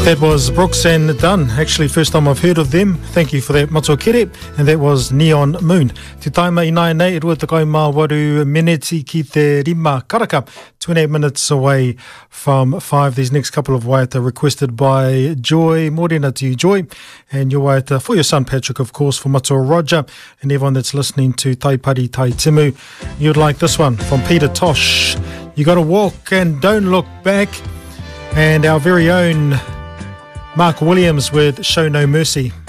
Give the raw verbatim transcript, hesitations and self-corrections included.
That was Brooks and Dunn. Actually, first time I've heard of them. Thank you for that, Matua Kere. And that was Neon Moon. Te taima i nai nei, e rua te kai mā waru miniti ki te rima karaka. twenty-eight minutes away from five. These next couple of waiata requested by Joy. Morena to you, Joy. And your waiata for your son Patrick, of course, for Matua Roger. And everyone that's listening to Taipari Tai Timu. You'd like this one from Peter Tosh. You gotta walk and don't look back. And our very own Mark Williams with Show No Mercy.